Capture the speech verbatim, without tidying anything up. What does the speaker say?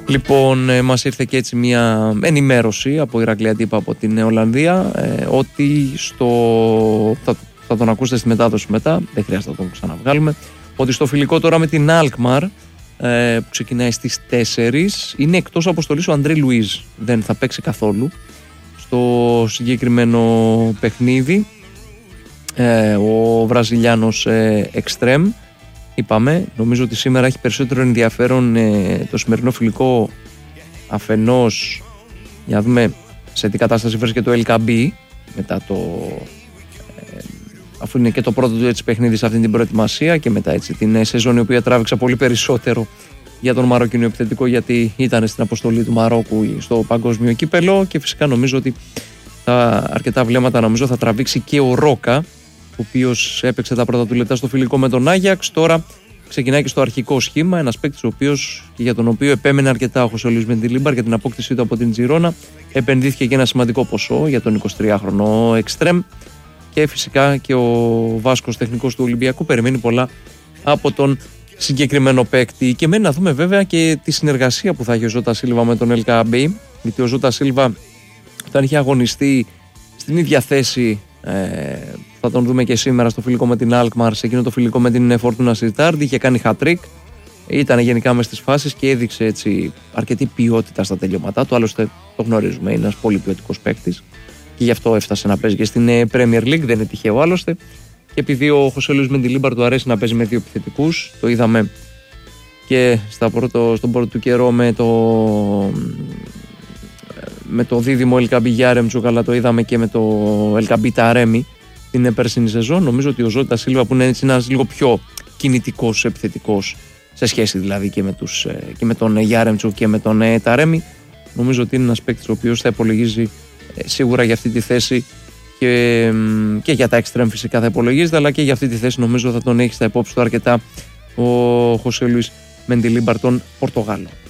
Λοιπόν, ε, μας ήρθε και έτσι μια ενημέρωση από Ηρακλή Αντίπα από την Ολλανδία ε, ότι στο. Θα, θα τον ακούσετε στη μετάδοση μετά, δεν χρειάζεται να τον ξαναβγάλουμε. Ότι στο φιλικό τώρα με την Αλκμαρ ε, που ξεκινάει στις τέσσερις είναι εκτός αποστολής ο Αντρέ Λουίζ. Δεν θα παίξει καθόλου στο συγκεκριμένο παιχνίδι. Ε, ο Βραζιλιάνος ε, Εκστρέμ. Είπαμε, νομίζω ότι σήμερα έχει περισσότερο ενδιαφέρον ε, το σημερινό φιλικό αφενός για να δούμε σε τι κατάσταση βρίσκεται το ελ κέι μπι μετά το ε, αφού είναι και το πρώτο του έτσι παιχνίδι σε αυτή την προετοιμασία και μετά έτσι την σεζόν η οποία τράβηξε πολύ περισσότερο για τον Μαροκινό επιθετικό γιατί ήταν στην αποστολή του Μαρόκου στο παγκόσμιο κύπελο και φυσικά νομίζω ότι τα αρκετά βλέμματα νομίζω θα τραβήξει και ο Ρόκα ο οποίος έπαιξε τα πρώτα του λεπτά στο φιλικό με τον Άγιαξ. Τώρα ξεκινάει και στο αρχικό σχήμα. Ένας παίκτης ο οποίος και για τον οποίο επέμενε αρκετά ο Χωσέ Λουίς Μεντιλίμπαρ για την απόκτησή του από την Τζιρόνα. Επενδύθηκε και ένα σημαντικό ποσό για τον εικοσιτριάχρονο Εκστρέμ. Και φυσικά και ο Βάσκος τεχνικός του Ολυμπιακού περιμένει πολλά από τον συγκεκριμένο παίκτη. Και μένει να δούμε βέβαια και τη συνεργασία που θα έχει ο Ζώτα Σίλβα με τον ελ κέι μπι. Γιατί ο Ζώτα Σίλβα όταν είχε αγωνιστεί στην ίδια θέση. Ε, θα τον δούμε και σήμερα στο φιλικό με την Αλκμαρ, σε εκείνο το φιλικό με την Φορτούνα Σιρτάρντ. Είχε κάνει hat-trick, ήταν γενικά μες στις φάσεις και έδειξε έτσι αρκετή ποιότητα στα τελειώματά του. Άλλωστε το γνωρίζουμε, είναι ένας πολύ ποιοτικός παίκτης και γι' αυτό έφτασε να παίζει και στην Premier League. Δεν είναι τυχαίο άλλωστε. Και επειδή ο Χωσέ Λουίς Μεντιλίμπαρ του αρέσει να παίζει με δύο επιθετικούς, το είδαμε και στα πρώτο, στον πρώτο του καιρό με το. με το δίδυμο ελ κέι μπι Γιάρεμτσουκ, αλλά το είδαμε και με το ελ κέι μπι Ταρέμι την περσινή σεζόν. Νομίζω ότι ο Ζώτα Σίλβα που είναι έτσι ένας λίγο πιο κινητικός επιθετικός σε σχέση δηλαδή και με, τους, και με τον Γιάρεμτσουκ και με τον Ταρέμι, νομίζω ότι είναι ένας παίκτης ο οποίος θα υπολογίζει σίγουρα για αυτή τη θέση και, και για τα extreme φυσικά θα υπολογίζεται, αλλά και για αυτή τη θέση νομίζω θα τον έχει στα υπόψη του αρκετά ο Χωσέ Λουίς Μεντιλίμπαρ τον Πορτογάλο.